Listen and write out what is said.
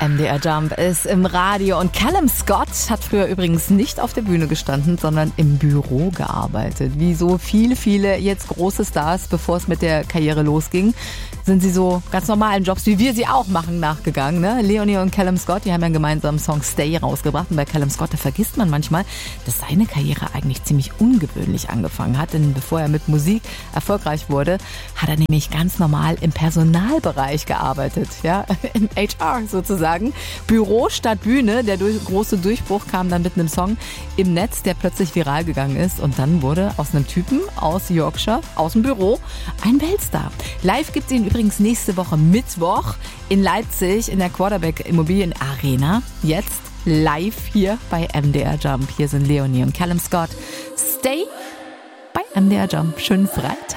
MDR Jump ist im Radio und Callum Scott hat früher übrigens nicht auf der Bühne gestanden, sondern im Büro gearbeitet. Wie so viele jetzt große Stars, bevor es mit der Karriere losging, sind sie so ganz normalen Jobs, wie wir sie auch machen, nachgegangen. Ne? Leonie und Callum Scott, die haben ja einen gemeinsamen Song Stay rausgebracht. Und bei Callum Scott, da vergisst man manchmal, dass seine Karriere eigentlich ziemlich ungewöhnlich angefangen hat. Denn bevor er mit Musik erfolgreich wurde, hat er nämlich ganz normal im Personalbereich gearbeitet. Ja? In HR sozusagen. Büro statt Bühne. Der große Durchbruch kam dann mit einem Song im Netz, der plötzlich viral gegangen ist. Und dann wurde aus einem Typen aus Yorkshire, aus dem Büro, ein Weltstar. Live gibt es ihn übrigens nächste Woche Mittwoch in Leipzig in der Quarterback Immobilien Arena. Jetzt live hier bei MDR Jump. Hier sind Leonie und Callum Scott. Stay bei MDR Jump. Schönen Freitag.